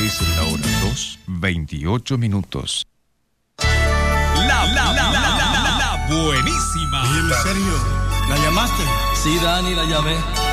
Es la hora 2:28. La buenísima. Oye, Sergio, ¿la llamaste? Sí, Dani, la llamé.